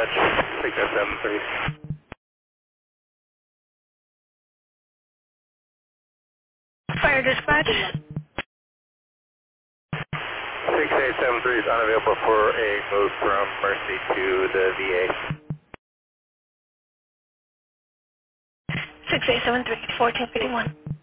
dispatch, 6073. Fire dispatch. 6873 is unavailable for a move from Mercy to the VA. 6873, 1451.